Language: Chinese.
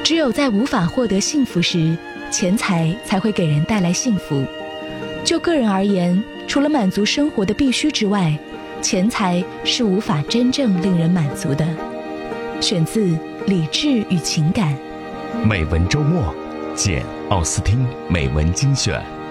只有在无法获得幸福时，钱财才会给人带来幸福。就个人而言，除了满足生活的必须之外，钱财是无法真正令人满足的。选自《理智与情感》。 美文周末，简·奥斯汀美文精选。